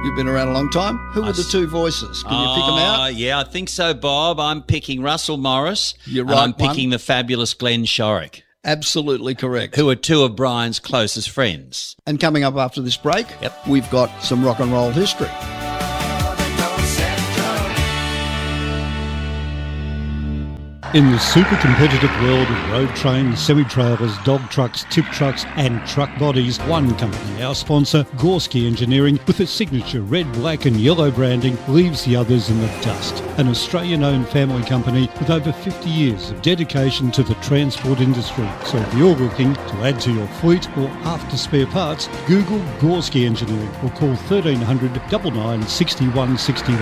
You've been around a long time. Who are the two voices? Can you pick them out? Yeah, I think so, Bob. I'm picking Russell Morris. You're and right, I'm picking the fabulous Glenn Shorrock, Absolutely correct. who are two of Brian's closest friends. And coming up after this break, we've got some rock and roll history. In the super competitive world of road trains, semi-trailers, dog trucks, tip trucks and truck bodies, one company, our sponsor, Gorski Engineering, with its signature red, black and yellow branding, leaves the others in the dust. An Australian-owned family company with over 50 years of dedication to the transport industry. So if you're looking to add to your fleet or after spare parts, Google Gorski Engineering or call 1300 99 61 61.